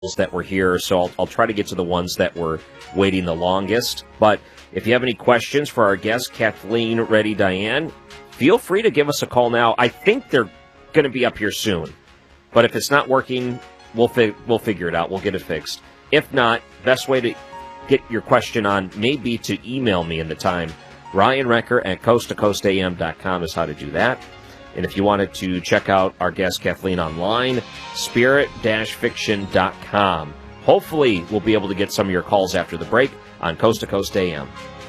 that were here, so I'll try to get to the ones that were waiting the longest. But if you have any questions for our guest, Kathleen Reddy Diane, feel free to give us a call now. I think they're going to be up here soon. But if it's not working, we'll figure it out. We'll get it fixed. If not, best way to get your question on may be to email me in the time. Ryan Recker at coasttocoastam.com is how to do that. And if you wanted to check out our guest Kathleen online, spirit-fiction.com. Hopefully, we'll be able to get some of your calls after the break on Coast to Coast AM.